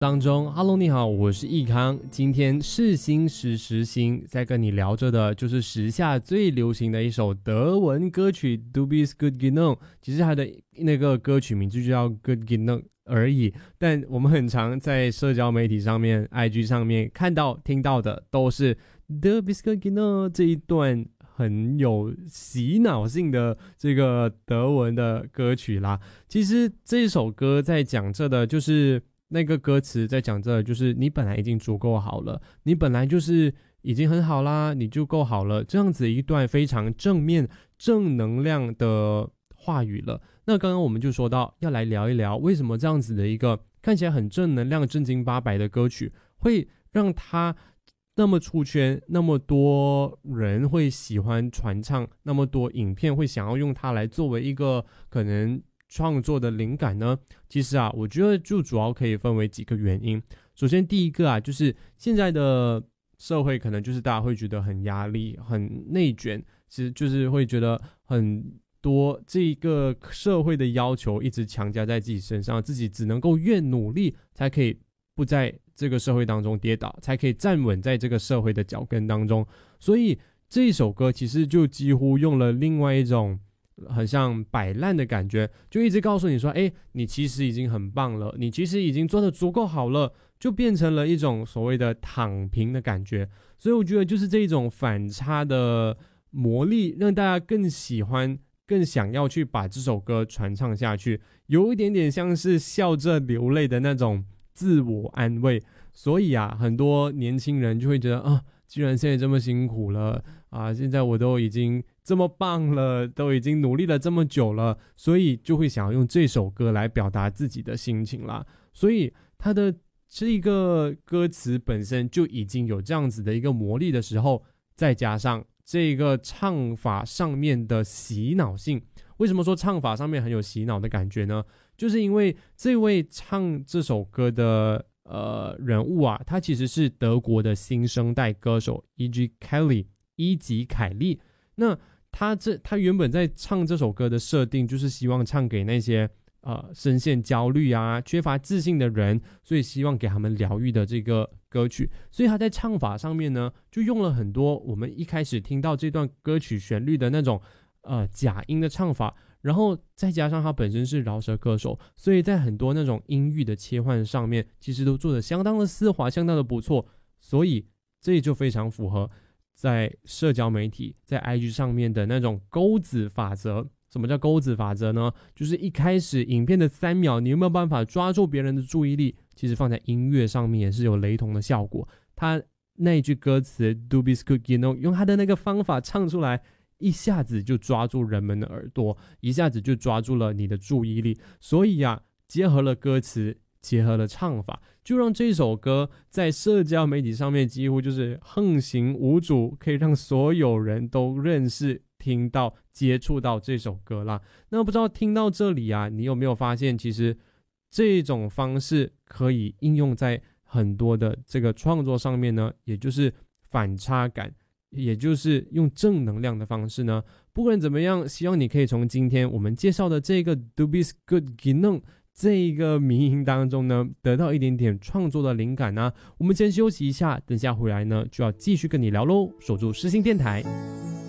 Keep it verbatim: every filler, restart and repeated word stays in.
当中 ，Hello， 你好，我是易康。今天是星时时星，在跟你聊着的就是时下最流行的一首德文歌曲 Du bist gut genug， 其实它的那个歌曲名字就叫 Good Genug 而已。但我们很常在社交媒体上面 ，I G 上面看到、听到的都是 Du bist gut genug 这一段很有洗脑性的这个德文的歌曲啦。其实这首歌在讲着的就是。那个歌词在讲这就是你本来已经足够好了，你本来就是已经很好啦，你就够好了，这样子一段非常正面正能量的话语了。那刚刚我们就说到要来聊一聊为什么这样子的一个看起来很正能量正经八百的歌曲会让它那么出圈，那么多人会喜欢传唱，那么多影片会想要用它来作为一个可能创作的灵感呢？其实啊，我觉得就主要可以分为几个原因。首先第一个啊，就是现在的社会可能就是大家会觉得很压力很内卷，其实就是会觉得很多这个社会的要求一直强加在自己身上，自己只能够越努力才可以不在这个社会当中跌倒，才可以站稳在这个社会的脚跟当中。所以这一首歌其实就几乎用了另外一种很像摆烂的感觉，就一直告诉你说，哎，你其实已经很棒了，你其实已经做得足够好了，就变成了一种所谓的躺平的感觉。所以我觉得就是这种反差的魔力，让大家更喜欢更想要去把这首歌传唱下去，有一点点像是笑着流泪的那种自我安慰。所以啊，很多年轻人就会觉得啊，既然现在这么辛苦了啊，现在我都已经这么棒了，都已经努力了这么久了，所以就会想要用这首歌来表达自己的心情啦。所以它的这个歌词本身就已经有这样子的一个魔力的时候，再加上这个唱法上面的洗脑性。为什么说唱法上面很有洗脑的感觉呢？就是因为这位唱这首歌的呃人物啊，他其实是德国的新生代歌手 E G Kelly 伊吉凯利。那他这他原本在唱这首歌的设定就是希望唱给那些呃深陷焦虑啊缺乏自信的人，所以希望给他们疗愈的这个歌曲。所以他在唱法上面呢就用了很多我们一开始听到这段歌曲旋律的那种呃假音的唱法，然后再加上他本身是饶舌歌手，所以在很多那种音域的切换上面其实都做得相当的丝滑，相当的不错。所以这就非常符合在社交媒体在 I G 上面的那种钩子法则。什么叫钩子法则呢？就是一开始影片的三秒你有没有办法抓住别人的注意力，其实放在音乐上面也是有雷同的效果。他那一句歌词 Du bist gut genug 用他的那个方法唱出来，一下子就抓住人们的耳朵，一下子就抓住了你的注意力。所以啊，结合了歌词，结合了唱法，就让这首歌在社交媒体上面几乎就是横行无阻，可以让所有人都认识听到接触到这首歌啦。那不知道听到这里啊，你有没有发现其实这种方式可以应用在很多的这个创作上面呢？也就是反差感，也就是用正能量的方式呢。不管怎么样，希望你可以从今天我们介绍的这个 Du bist gut genug 这一个迷音当中呢，得到一点点创作的灵感啊。我们先休息一下，等下回来呢就要继续跟你聊咯。守住世新电台。